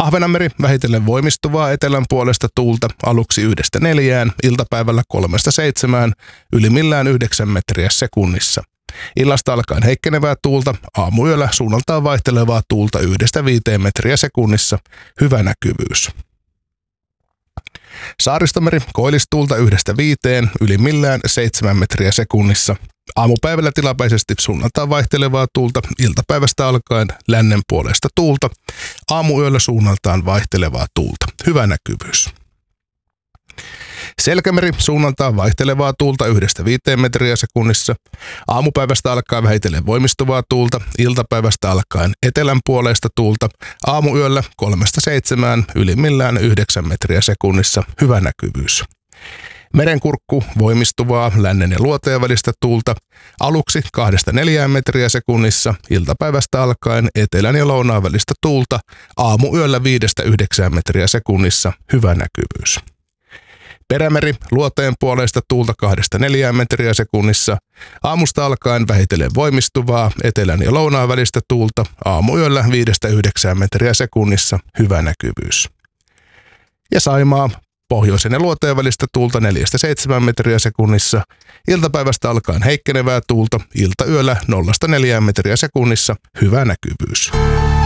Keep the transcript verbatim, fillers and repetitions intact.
Ahvenanmeri vähitellen voimistuvaa etelän puolesta tuulta aluksi yhdestä neljään, iltapäivällä kolmesta seitsemään, ylimmillään yhdeksän metriä sekunnissa. Illasta alkaen heikkenevää tuulta, aamuyöllä suunnaltaan vaihtelevaa tuulta yhdestä viiteen metriä sekunnissa, hyvä näkyvyys. Saaristomeri koillistuulta yhdestä viiteen, ylimmillään seitsemän metriä sekunnissa. Aamupäivällä tilapäisesti suunnaltaan vaihtelevaa tuulta, iltapäivästä alkaen lännen puolesta tuulta, aamuyöllä suunnaltaan vaihtelevaa tuulta, hyvä näkyvyys. Selkämeri suunnaltaan vaihtelevaa tuulta yhdestä viiteen metriä sekunnissa. Aamupäivästä alkaen vähitellen voimistuvaa tuulta, iltapäivästä alkaen etelän puoleista tuulta, aamuyöllä kolmesta seitsemään, ylimmillään yhdeksän metriä sekunnissa, hyvä näkyvyys. Merenkurkku voimistuvaa lännen ja luoteen välistä tuulta, aluksi kahdesta neljään metriä sekunnissa, iltapäivästä alkaen etelän ja lounaan välistä tuulta, aamuyöllä viidestä yhdeksään metriä sekunnissa, hyvä näkyvyys. Perämeri luoteen puoleista tuulta kahdesta neljään metriä sekunnissa, aamusta alkaen vähitellen voimistuvaa etelän ja lounaan välistä tuulta, aamuyöllä viidestä yhdeksään metriä sekunnissa, hyvä näkyvyys. Ja Saimaa pohjoisen ja luoteen välistä tuulta neljästä seitsemään metriä sekunnissa, iltapäivästä alkaen heikkenevää tuulta, iltayöllä nollasta neljään metriä sekunnissa, hyvä näkyvyys.